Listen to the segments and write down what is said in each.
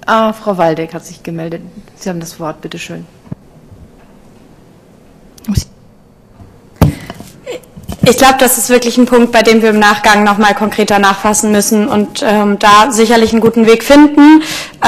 Frau Waldeck hat sich gemeldet. Sie haben das Wort, bitte schön. Ich glaube, das ist wirklich ein Punkt, bei dem wir im Nachgang noch mal konkreter nachfassen müssen und da sicherlich einen guten Weg finden.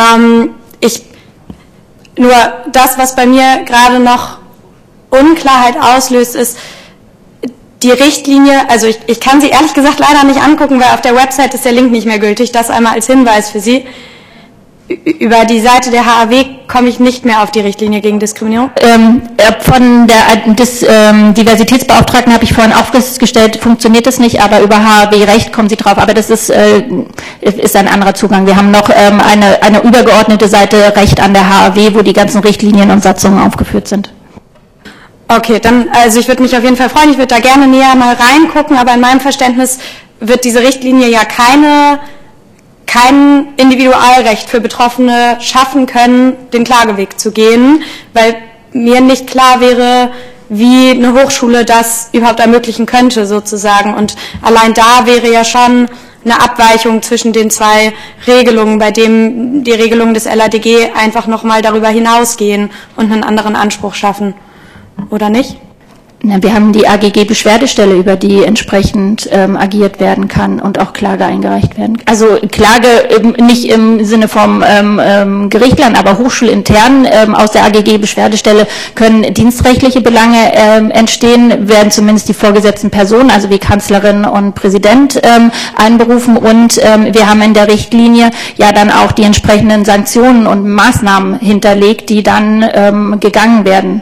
Nur das, was bei mir gerade noch Unklarheit auslöst, ist die Richtlinie, also ich kann sie ehrlich gesagt leider nicht angucken, weil auf der Website ist der Link nicht mehr gültig, das einmal als Hinweis für Sie. Über die Seite der HAW komme ich nicht mehr auf die Richtlinie gegen Diskriminierung. Von der Diversitätsbeauftragten habe ich vorhin auch festgestellt, funktioniert das nicht, aber über HAW-Recht kommen Sie drauf. Aber das ist ein anderer Zugang. Wir haben noch eine übergeordnete Seite Recht an der HAW, wo die ganzen Richtlinien und Satzungen aufgeführt sind. Okay, dann, also ich würde mich auf jeden Fall freuen, ich würde da gerne näher mal reingucken, aber in meinem Verständnis wird diese Richtlinie ja kein Individualrecht für Betroffene schaffen können, den Klageweg zu gehen, weil mir nicht klar wäre, wie eine Hochschule das überhaupt ermöglichen könnte sozusagen. Und allein da wäre ja schon eine Abweichung zwischen den zwei Regelungen, bei dem die Regelungen des LADG einfach nochmal darüber hinausgehen und einen anderen Anspruch schaffen. Oder nicht? Wir haben die AGG-Beschwerdestelle, über die entsprechend agiert werden kann und auch Klage eingereicht werden. Also Klage nicht im Sinne vom Gerichtler, aber hochschulintern aus der AGG-Beschwerdestelle können dienstrechtliche Belange entstehen, werden zumindest die vorgesetzten Personen, also wie Kanzlerin und Präsident, einberufen. Und wir haben in der Richtlinie ja dann auch die entsprechenden Sanktionen und Maßnahmen hinterlegt, die dann gegangen werden.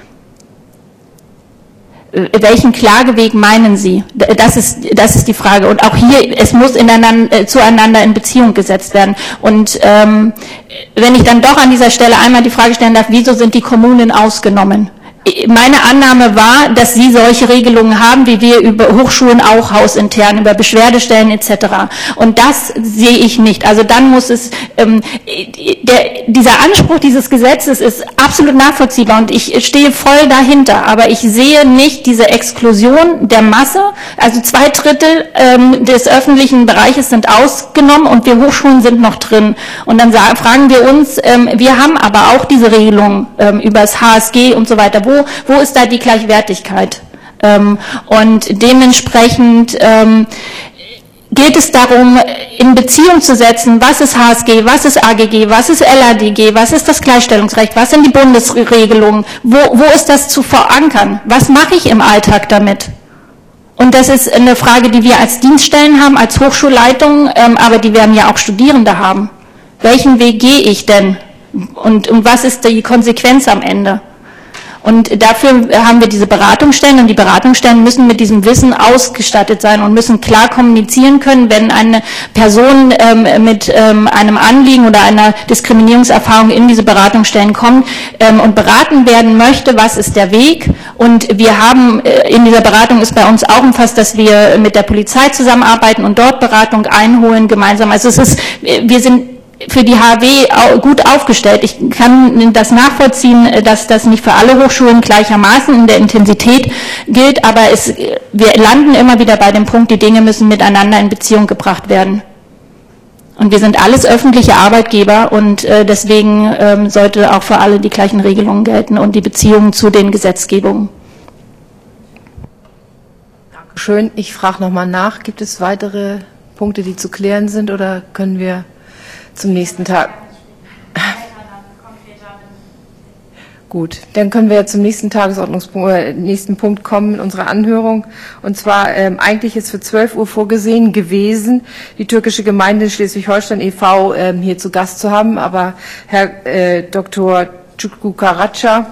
Welchen Klageweg meinen Sie? Das ist die Frage. Und auch hier, es muss zueinander in Beziehung gesetzt werden. Und wenn ich dann doch an dieser Stelle einmal die Frage stellen darf, wieso sind die Kommunen ausgenommen? Meine Annahme war, dass Sie solche Regelungen haben, wie wir über Hochschulen auch hausintern, über Beschwerdestellen etc. Und das sehe ich nicht. Also dann muss es, dieser Anspruch dieses Gesetzes ist absolut nachvollziehbar und ich stehe voll dahinter. Aber ich sehe nicht diese Exklusion der Masse. Also 2/3 des öffentlichen Bereiches sind ausgenommen und wir Hochschulen sind noch drin. Und dann fragen wir uns, wir haben aber auch diese Regelung über das HSG und so weiter. Wo ist da die Gleichwertigkeit? Und dementsprechend geht es darum, in Beziehung zu setzen, was ist HSG, was ist AGG, was ist LADG, was ist das Gleichstellungsrecht, was sind die Bundesregelungen, wo ist das zu verankern? Was mache ich im Alltag damit? Und das ist eine Frage, die wir als Dienststellen haben, als Hochschulleitung, aber die werden ja auch Studierende haben. Welchen Weg gehe ich denn? Und was ist die Konsequenz am Ende? Und dafür haben wir diese Beratungsstellen und die Beratungsstellen müssen mit diesem Wissen ausgestattet sein und müssen klar kommunizieren können, wenn eine Person mit einem Anliegen oder einer Diskriminierungserfahrung in diese Beratungsstellen kommt und beraten werden möchte, was ist der Weg. Und wir haben in dieser Beratung ist bei uns auch umfasst, dass wir mit der Polizei zusammenarbeiten und dort Beratung einholen gemeinsam. Also wir sind für die HAW gut aufgestellt. Ich kann das nachvollziehen, dass das nicht für alle Hochschulen gleichermaßen in der Intensität gilt, aber wir landen immer wieder bei dem Punkt, die Dinge müssen miteinander in Beziehung gebracht werden. Und wir sind alles öffentliche Arbeitgeber und deswegen sollte auch für alle die gleichen Regelungen gelten und die Beziehungen zu den Gesetzgebungen. Dankeschön. Ich frage nochmal nach. Gibt es weitere Punkte, die zu klären sind oder können wir zum nächsten Tag? Gut, dann können wir zum nächsten Tagesordnungspunkt, nächsten Punkt kommen in unserer Anhörung. Und zwar eigentlich ist für 12 Uhr vorgesehen gewesen, die türkische Gemeinde Schleswig-Holstein e.V. Hier zu Gast zu haben. Aber Herr Dr. Çutku Karaca,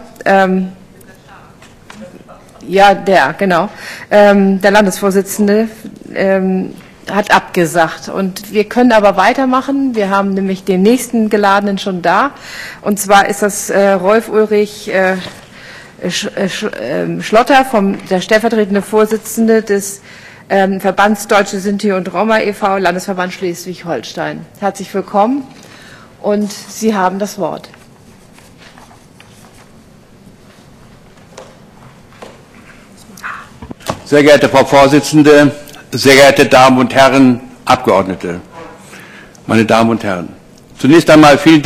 der Landesvorsitzende, hat abgesagt. Und wir können aber weitermachen. Wir haben nämlich den nächsten Geladenen schon da. Und zwar ist das Rolf Ulrich Schlotter, der stellvertretende Vorsitzende des Verbands Deutsche Sinti und Roma e.V., Landesverband Schleswig-Holstein. Herzlich willkommen und Sie haben das Wort. Sehr geehrte Frau Vorsitzende, sehr geehrte Damen und Herren Abgeordnete, meine Damen und Herren, zunächst einmal vielen Dank.